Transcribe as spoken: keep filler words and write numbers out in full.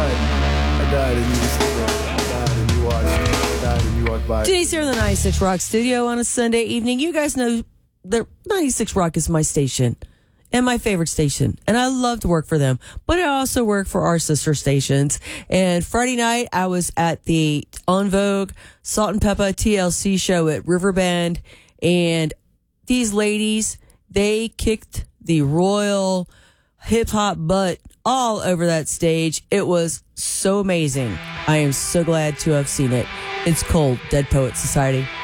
died. I died and you just I died and you watched. I died and you walked by. Denise here in the ninety-six Rock studio on a Sunday evening. You guys know the ninety-six Rock is my station and my favorite station. And I love to work for them. But I also work for our sister stations. And Friday night, I was at the En Vogue Salt and Pepper T L C show at Riverbend. And these ladies, they kicked the royal hip-hop butt all over that stage. It was so amazing. I am so glad to have seen it. It's called Dead Poet Society.